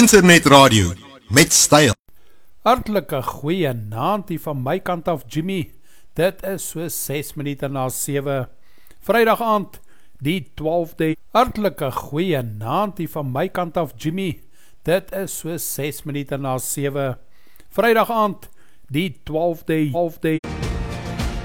Internetradio met styl. Hartelike goeie naand hier van my kant af, Jimmy. Dit is so 6 minute na 7. Vrydag aand, die 12de. Hartelike goeie naand hier van my kant af, Jimmy. Dit is so 6 minute na 7. Vrydag aand, die 12de.